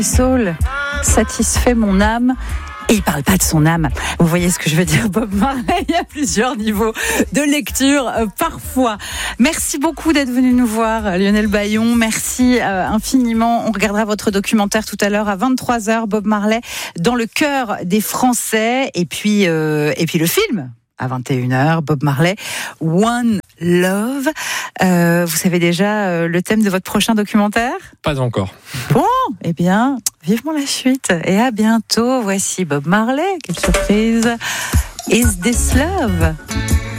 Soul satisfait mon âme. Et il parle pas de son âme. Vous voyez ce que je veux dire, Bob Marley. Il y a plusieurs niveaux de lecture parfois. Merci beaucoup d'être venu nous voir, Lionel Bayon. Merci infiniment. On regardera votre documentaire tout à l'heure à 23h, Bob Marley, dans le cœur des Français. Et puis le film à 21h, Bob Marley, One Love. Vous savez déjà le thème de votre prochain documentaire ? Pas encore. Bon, eh bien, vivement la suite. Et à bientôt. Voici Bob Marley. Quelle surprise. Is This Love ?